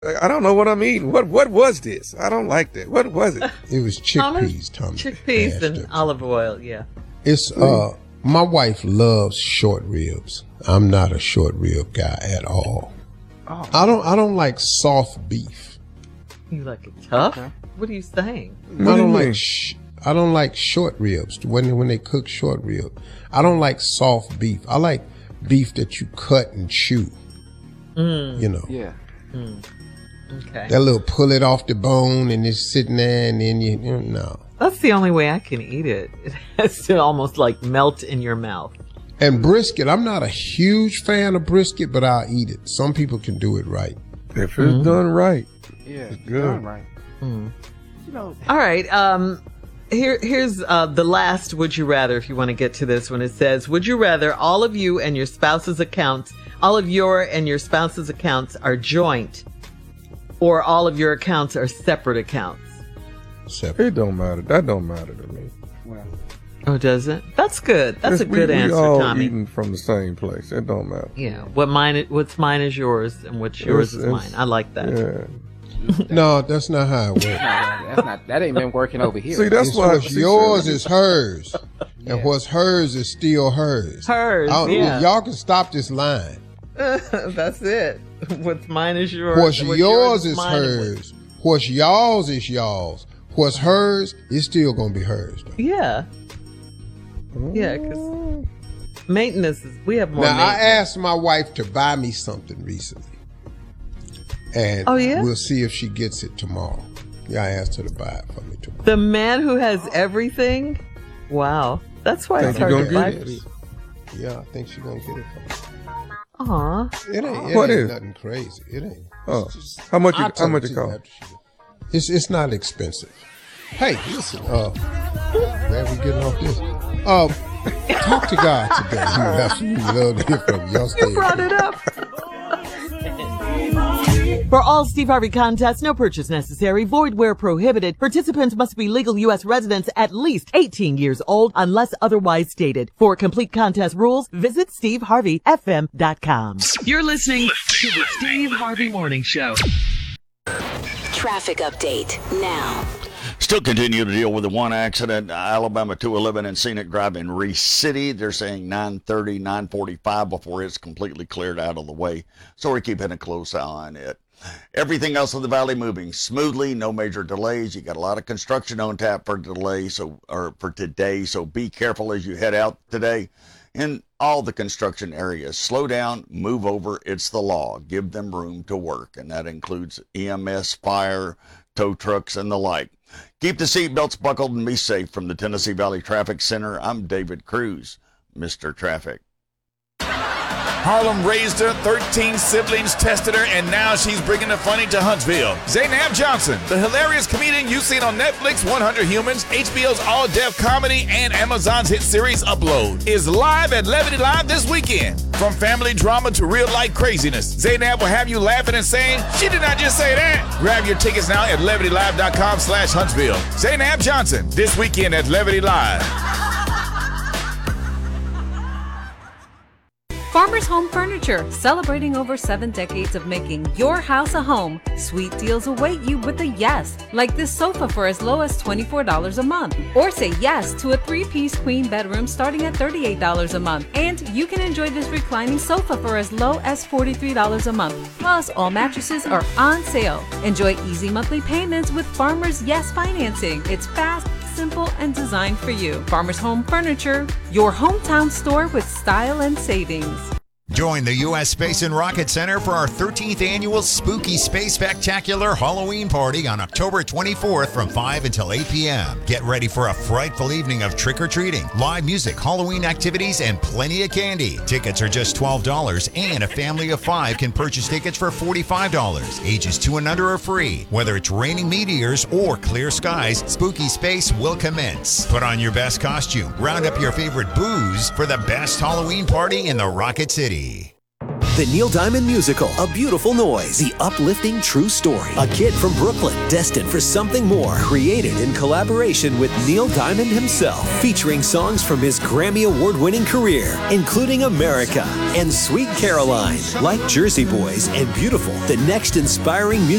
I don't know what I'm eating. What was this? I don't like that. What was it? It was chickpeas, Tommy. Chickpeas and olive oil, yeah. It's my wife loves short ribs. I'm not a short rib guy at all. Oh. I don't like soft beef. You like it tough? Okay. What are you saying? I don't like short ribs when they cook short ribs. I don't like soft beef. I like beef that you cut and chew. You know. Yeah. Okay. That little pull it off the bone and it's sitting there and then you know. That's the only way I can eat it. It has to almost like melt in your mouth. And brisket, I'm not a huge fan of brisket, but I'll eat it. Some people can do it right. If it's done right. Yeah, it's good. Done right. You know. All right. Here's the last would you rather, if you want to get to this one. It says, would you rather all of your and your spouse's accounts are joint, or all of your accounts are separate accounts? Separate. It don't matter. That don't matter to me. Well, oh, does it? That's good. That's a good answer, we all Tommy. Eating from the same place. It don't matter. Yeah. What's mine is yours, and what's yours is mine. I like that. Yeah. No, that's not how it works. that ain't been working over here. See, that's why what's yours is hers, and what's hers is still hers. Y'all can stop this line. That's it. What's mine is yours. What's yours is hers. What's y'all's is y'all's. What's hers is still gonna be hers. Though. Yeah. Yeah, because maintenance is. We have more. Now I asked my wife to buy me something recently, and we'll see if she gets it tomorrow. Yeah, I asked her to buy it for me tomorrow. The man who has everything. Wow, that's why it's hard to buy for you. Yeah, I think she's gonna get it for me. Aw. It ain't nothing crazy. It ain't. Oh, how much it cost? It's not expensive. Hey, listen. Man, we getting off this. Talk to God today. You absolutely love to hear from you. You brought it up. For all Steve Harvey contests, no purchase necessary, void where prohibited. Participants must be legal U.S. residents at least 18 years old unless otherwise stated. For complete contest rules, visit SteveHarveyFM.com. You're listening to the Steve Harvey Morning Show. Traffic update now. Still continue to deal with the one accident, Alabama 211 and Scenic Drive in Reese City. They're saying 9:30, 9:45 before it's completely cleared out of the way. So we're keeping a close eye on it. Everything else in the valley moving smoothly, no major delays. You got a lot of construction on tap for today, so be careful as you head out today. In all the construction areas, slow down, move over. It's the law. Give them room to work, and that includes EMS, fire, tow trucks, and the like. Keep the seatbelts buckled and be safe. From the Tennessee Valley Traffic Center, I'm David Cruz, Mr. Traffic. Harlem raised her, 13 siblings tested her, and now she's bringing the funny to Huntsville. Zainab Johnson, the hilarious comedian you've seen on Netflix, 100 Humans, HBO's all-deaf comedy, and Amazon's hit series Upload, is live at Levity Live this weekend. From family drama to real-life craziness, Zainab will have you laughing and saying, "She did not just say that." Grab your tickets now at levitylive.com/Huntsville. Zainab Johnson, this weekend at Levity Live. Farmers Home Furniture, celebrating over 7 decades of making your house a home. Sweet deals await you with a yes, like this sofa for as low as $24 a month. Or say yes to a 3-piece queen bedroom starting at $38 a month. And you can enjoy this reclining sofa for as low as $43 a month. Plus, all mattresses are on sale. Enjoy easy monthly payments with Farmers Yes Financing. It's fast, simple, and designed for you. Farmers Home Furniture, your hometown store with style and savings. Join the U.S. Space and Rocket Center for our 13th annual Spooky Space Spectacular Halloween Party on October 24th from 5 until 8 p.m. Get ready for a frightful evening of trick-or-treating, live music, Halloween activities, and plenty of candy. Tickets are just $12, and a family of 5 can purchase tickets for $45. Ages 2 and under are free. Whether it's raining meteors or clear skies, Spooky Space will commence. Put on your best costume, round up your favorite booze for the best Halloween party in the Rocket City. The Neil Diamond musical, A Beautiful Noise. The uplifting true story. A kid from Brooklyn, destined for something more. Created in collaboration with Neil Diamond himself. Featuring songs from his Grammy Award-winning career, including America and Sweet Caroline. Like Jersey Boys and Beautiful, the next inspiring music